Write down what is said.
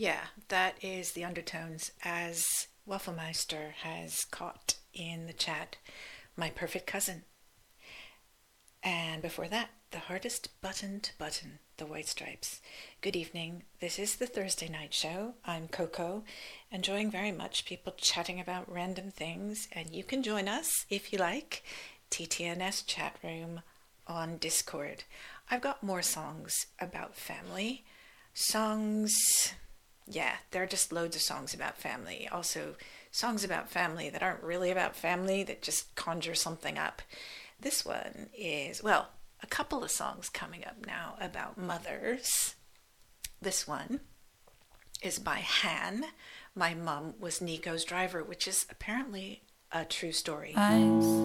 Yeah, that is the undertones as Wafflemeister has caught in the chat. My perfect cousin. And before that, the hardest button to button, the White Stripes. Good evening. This is the Thursday night show. I'm Coco, enjoying very much people chatting about random things, and you can join us if you like. TTNS chat room on Discord. I've got more songs about family. Songs, yeah, there are just loads of songs about family. Also, songs about family that aren't really about family, that just conjure something up. This one is, well, a couple of songs coming up now about mothers. This one is by Han. My mom was Nico's driver, which is apparently a true story.